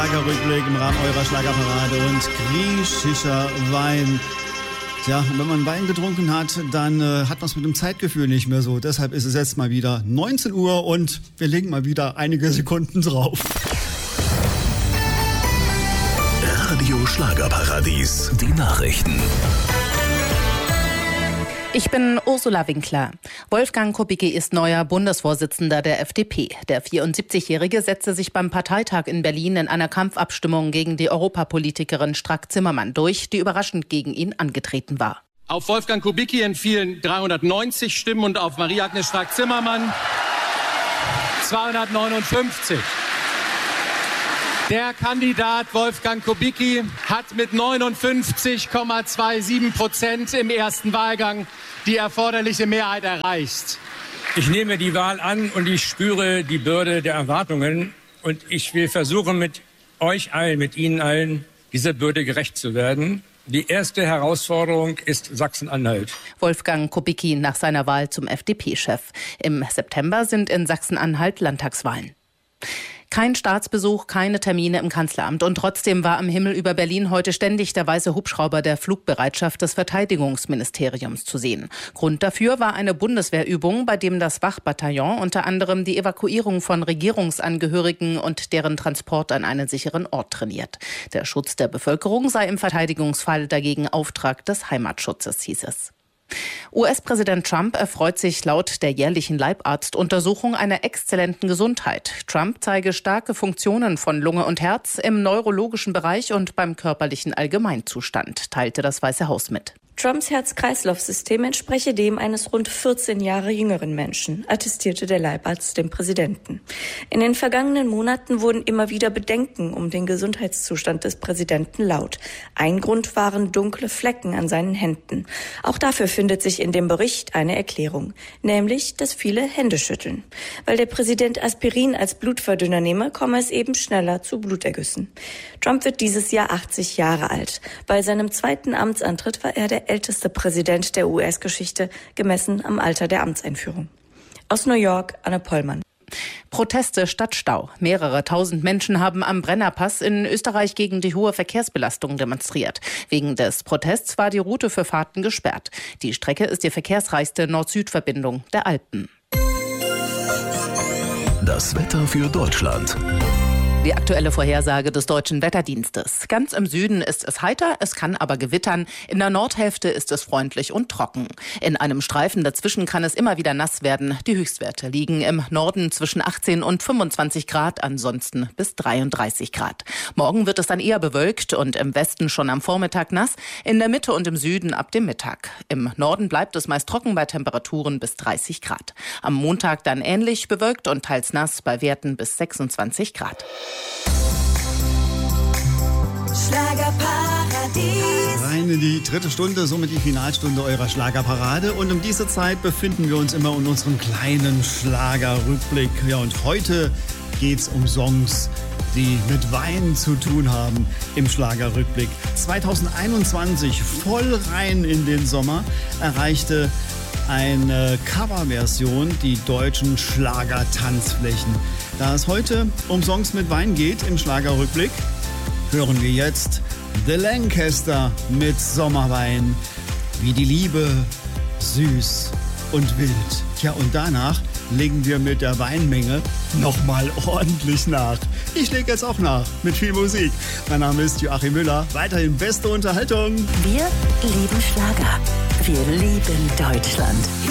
Schlagerrückblick im Rahmen eurer Schlagerparade und griechischer Wein. Tja, und wenn man Wein getrunken hat, dann hat man es mit dem Zeitgefühl nicht mehr so. Deshalb ist es jetzt mal wieder 19 Uhr und wir legen mal wieder einige Sekunden drauf. Radio Schlagerparadies, die Nachrichten. Ich bin Ursula Winkler. Wolfgang Kubicki ist neuer Bundesvorsitzender der FDP. Der 74-Jährige setzte sich beim Parteitag in Berlin in einer Kampfabstimmung gegen die Europapolitikerin Strack-Zimmermann durch, die überraschend gegen ihn angetreten war. Auf Wolfgang Kubicki entfielen 390 Stimmen und auf Maria-Agnes Strack-Zimmermann 259. Der Kandidat Wolfgang Kubicki hat mit 59,27% im ersten Wahlgang die erforderliche Mehrheit erreicht. Ich nehme die Wahl an und ich spüre die Bürde der Erwartungen. Und ich will versuchen, mit euch allen, mit Ihnen allen, dieser Bürde gerecht zu werden. Die erste Herausforderung ist Sachsen-Anhalt. Wolfgang Kubicki nach seiner Wahl zum FDP-Chef. Im September sind in Sachsen-Anhalt Landtagswahlen. Kein Staatsbesuch, keine Termine im Kanzleramt. Und trotzdem war am Himmel über Berlin heute ständig der weiße Hubschrauber der Flugbereitschaft des Verteidigungsministeriums zu sehen. Grund dafür war eine Bundeswehrübung, bei dem das Wachbataillon unter anderem die Evakuierung von Regierungsangehörigen und deren Transport an einen sicheren Ort trainiert. Der Schutz der Bevölkerung sei im Verteidigungsfall dagegen Auftrag des Heimatschutzes, hieß es. US-Präsident Trump erfreut sich laut der jährlichen Leibarztuntersuchung einer exzellenten Gesundheit. Trump zeige starke Funktionen von Lunge und Herz im neurologischen Bereich und beim körperlichen Allgemeinzustand, teilte das Weiße Haus mit. Trumps Herz-Kreislauf-System entspreche dem eines rund 14 Jahre jüngeren Menschen, attestierte der Leibarzt dem Präsidenten. In den vergangenen Monaten wurden immer wieder Bedenken um den Gesundheitszustand des Präsidenten laut. Ein Grund waren dunkle Flecken an seinen Händen. Auch dafür findet sich in dem Bericht eine Erklärung, nämlich, dass viele Hände schütteln. Weil der Präsident Aspirin als Blutverdünner nehme, komme es eben schneller zu Blutergüssen. Trump wird dieses Jahr 80 Jahre alt. Bei seinem zweiten Amtsantritt war er der älteste Präsident der US-Geschichte, gemessen am Alter der Amtseinführung. Aus New York, Anne Pollmann. Proteste statt Stau. Mehrere tausend Menschen haben am Brennerpass in Österreich gegen die hohe Verkehrsbelastung demonstriert. Wegen des Protests war die Route für Fahrten gesperrt. Die Strecke ist die verkehrsreichste Nord-Süd-Verbindung der Alpen. Das Wetter für Deutschland. Die aktuelle Vorhersage des Deutschen Wetterdienstes. Ganz im Süden ist es heiter, es kann aber gewittern. In der Nordhälfte ist es freundlich und trocken. In einem Streifen dazwischen kann es immer wieder nass werden. Die Höchstwerte liegen im Norden zwischen 18 und 25 Grad, ansonsten bis 33 Grad. Morgen wird es dann eher bewölkt und im Westen schon am Vormittag nass, in der Mitte und im Süden ab dem Mittag. Im Norden bleibt es meist trocken bei Temperaturen bis 30 Grad. Am Montag dann ähnlich bewölkt und teils nass bei Werten bis 26 Grad. Schlagerparadies. Rein in die dritte Stunde, somit die Finalstunde eurer Schlagerparade. Und um diese Zeit befinden wir uns immer in unserem kleinen Schlagerrückblick. Ja, und heute geht's um Songs, die mit Wein zu tun haben im Schlagerrückblick. 2021, voll rein in den Sommer, erreichte eine Coverversion die deutschen Schlagertanzflächen. Da es heute um Songs mit Wein geht im Schlagerrückblick, hören wir jetzt The Lancaster mit Sommerwein. Wie die Liebe, süß und wild. Tja, und danach legen wir mit der Weinmenge nochmal ordentlich nach. Ich lege jetzt auch nach mit viel Musik. Mein Name ist Joachim Müller. Weiterhin beste Unterhaltung. Wir lieben Schlager. Wir lieben Deutschland.